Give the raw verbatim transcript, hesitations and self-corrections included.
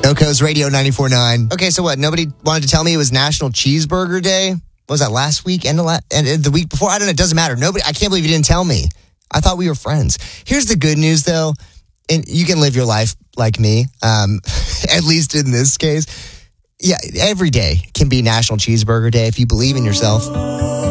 Oco's Radio ninety-four point nine. Okay, so what? Nobody wanted to tell me it was National Cheeseburger Day? What was that, last week and the, la- and the week before? I don't know. It doesn't matter. Nobody. I can't believe you didn't tell me. I thought we were friends. Here's the good news, though. And you can live your life like me, um, at least in this case. Yeah, every day can be National Cheeseburger Day if you believe in yourself.